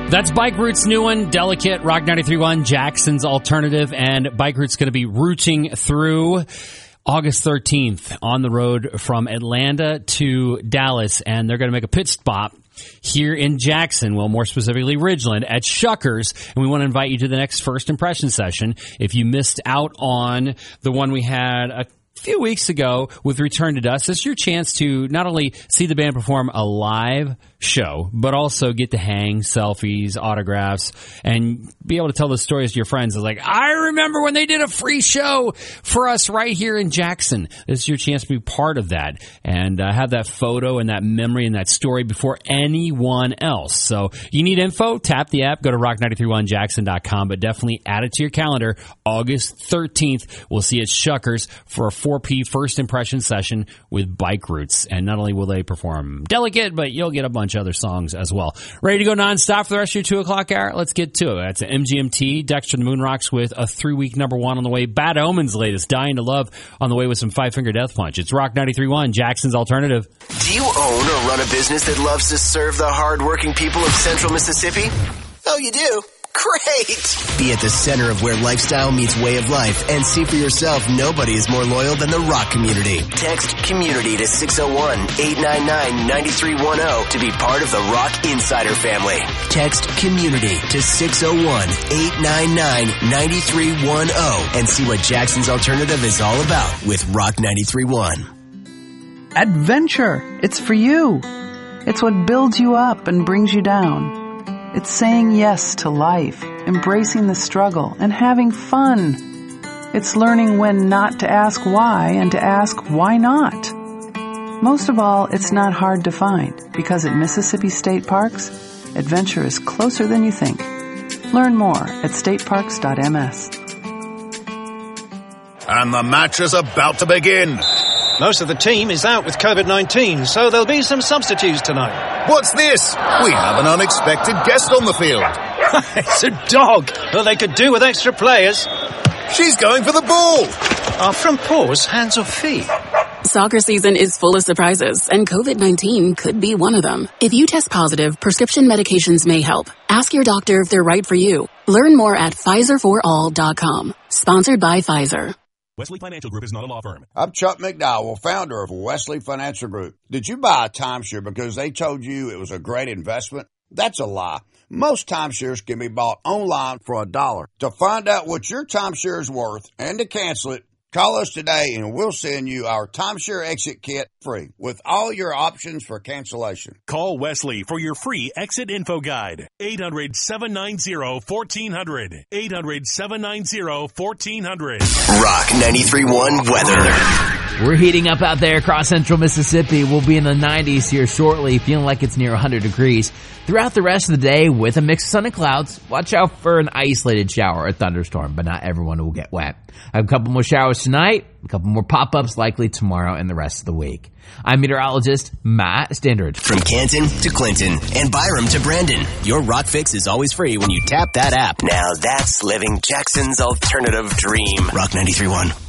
That's Bike Route's new one, Delicate, Rock 93.1, Jackson's Alternative, and Bike Route's going to be rooting through August 13th on the road from Atlanta to Dallas, and they're going to make a pit stop here in Jackson, well, more specifically Ridgeland, at Shuckers, and we want to invite you to the next First Impression session. If you missed out on the one we had a few weeks ago with Return to Dust, this is your chance to not only see the band perform a live show, but also get to hang selfies, autographs, and be able to tell the stories to your friends. It's like, I remember when they did a free show for us right here in Jackson. This is your chance to be part of that and have that photo and that memory and that story before anyone else. So you need info, tap the app, go to rock931jackson.com, but definitely add it to your calendar. August 13th, we'll see you at Shuckers for a 4P First Impression session with Bike Routes. And not only will they perform Delicate, but you'll get a bunch of other songs as well. Ready to go nonstop for the rest of your 2 o'clock hour? Let's get to it. That's MGMT, Dexter and the Moonrocks with a 3-week #1 on the way. Bad Omens' latest, Dying to Love, on the way with some Five Finger Death Punch. It's Rock 93.1, Jackson's Alternative. Do you own or run a business that loves to serve the hardworking people of Central Mississippi? Oh, you do? Great! Be at the center of where lifestyle meets way of life and see for yourself nobody is more loyal than the rock community. Text community to 601-899-9310 to be part of the Rock Insider family. Text community to 601-899-9310 and see what Jackson's Alternative is all about with Rock 93.1. Adventure. It's for you. It's what builds you up and brings you down. It's saying yes to life, embracing the struggle, and having fun. It's learning when not to ask why and to ask why not. Most of all, it's not hard to find, because at Mississippi State Parks, adventure is closer than you think. Learn more at stateparks.ms. And the match is about to begin. Most of the team is out with COVID-19, so there'll be some substitutes tonight. What's this? We have an unexpected guest on the field. It's a dog. Well, they could do with extra players. She's going for the ball. Are front paws hands or feet? Soccer season is full of surprises, and COVID-19 could be one of them. If you test positive, prescription medications may help. Ask your doctor if they're right for you. Learn more at PfizerForAll.com. Sponsored by Pfizer. Wesley Financial Group is not a law firm. I'm Chuck McDowell, founder of Wesley Financial Group. Did you buy a timeshare because they told you it was a great investment? That's a lie. Most timeshares can be bought online for $1. To find out what your timeshare is worth and to cancel it, call us today and we'll send you our timeshare exit kit free with all your options for cancellation. Call Wesley for your free exit info guide. 800-790-1400. 800-790-1400. Rock 93.1 weather. We're heating up out there across central Mississippi. We'll be in the 90s here shortly, feeling like it's near 100 degrees. Throughout the rest of the day, with a mix of sun and clouds, watch out for an isolated shower or thunderstorm, but not everyone will get wet. I have a couple more showers tonight, a couple more pop-ups likely tomorrow and the rest of the week. I'm meteorologist Matt Standard. From Canton to Clinton and Byram to Brandon, your Rock Fix is always free when you tap that app. Now that's living Jackson's alternative dream. Rock 93.1.